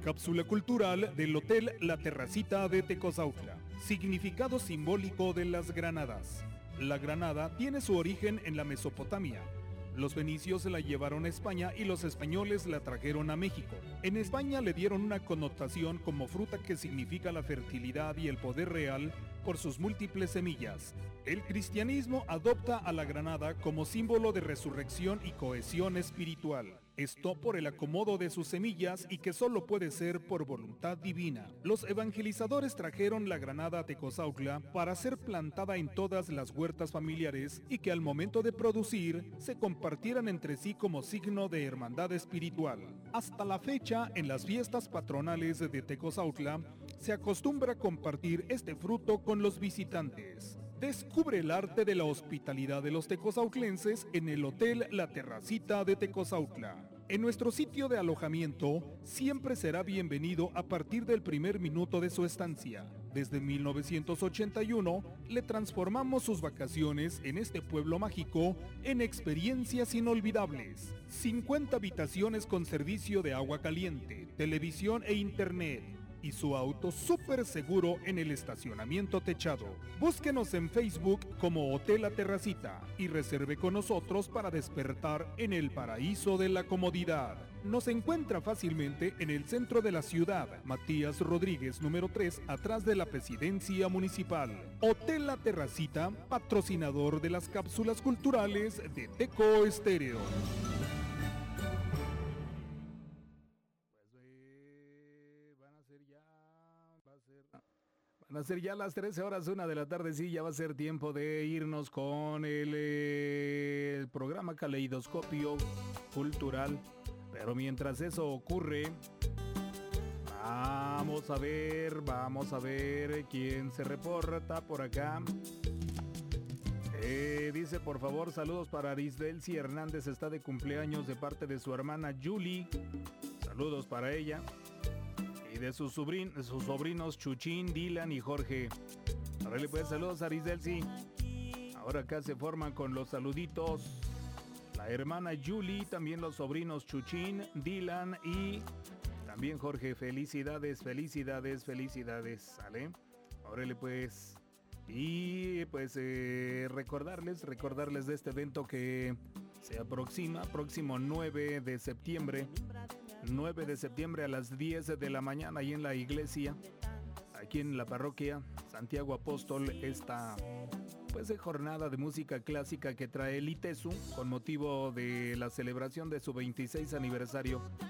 cápsula cultural del Hotel La Terracita de Tecozautla. Significado simbólico de las granadas. La granada tiene su origen en la Mesopotamia. Los fenicios la llevaron a España y los españoles la trajeron a México. En España le dieron una connotación como fruta que significa la fertilidad y el poder real por sus múltiples semillas. El cristianismo adopta a la granada como símbolo de resurrección y cohesión espiritual. Esto por el acomodo de sus semillas y que solo puede ser por voluntad divina. Los evangelizadores trajeron la granada a Tecozautla para ser plantada en todas las huertas familiares y que al momento de producir se compartieran entre sí como signo de hermandad espiritual. Hasta la fecha, en las fiestas patronales de Tecozautla, se acostumbra a compartir este fruto con los visitantes. Descubre el arte de la hospitalidad de los tecozautlenses en el Hotel La Terracita de Tecozautla. En nuestro sitio de alojamiento siempre será bienvenido a partir del primer minuto de su estancia. Desde 1981 le transformamos sus vacaciones en este pueblo mágico en experiencias inolvidables. 50 habitaciones con servicio de agua caliente, televisión e internet. Y su auto súper seguro en el estacionamiento techado. Búsquenos en Facebook como Hotel La Terracita y reserve con nosotros para despertar en el paraíso de la comodidad. Nos encuentra fácilmente en el centro de la ciudad, Matías Rodríguez número 3, atrás de la Presidencia Municipal. Hotel La Terracita, patrocinador de las cápsulas culturales de Teco Estéreo. Van a ser ya las 13 horas, 1 de la tarde, sí, ya va a ser tiempo de irnos con el programa Caleidoscopio Cultural. Pero mientras eso ocurre, vamos a ver quién se reporta por acá. Dice, por favor, saludos para Arisdelsi Hernández, está de cumpleaños de parte de su hermana Julie. Saludos para ella. Y de sus sobrinos Chuchín, Dylan y Jorge. Ahora le pues saludos a Arisdelsi. Ahora acá se forman con los saluditos la hermana Julie, también los sobrinos Chuchín, Dylan y también Jorge. Felicidades, ¿sale? Ahora le pues. Y pues recordarles de este evento que se aproxima, próximo 9 de septiembre. 9 de septiembre a las 10 de la mañana ahí en la iglesia, aquí en la parroquia Santiago Apóstol, esta pues jornada de música clásica que trae el ITESU con motivo de la celebración de su 26 aniversario